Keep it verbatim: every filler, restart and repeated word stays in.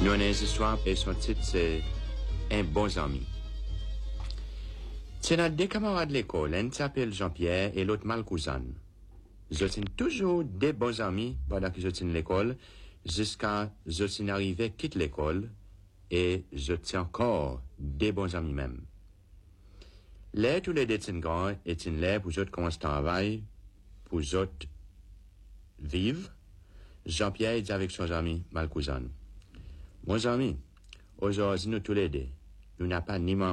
Nous avons une histoire et son titre c'est Un bon ami. C'est notre deux camarades de l'école, un s'appelle Jean-Pierre et l'autre Malcousane. Ils sont toujours des bons amis pendant qu'ils sont à l'école, jusqu'à ce qu'ils arrivent quitter l'école, et je tiens encore des bons amis même. Là, tous les deux sont grands, et sont là pour eux commencer à travailler, pour eux vivre. Jean-Pierre est avec son ami Malcousane. Mon ami, aujourd'hui, nous tous les deux, nous n'avons pas ni maman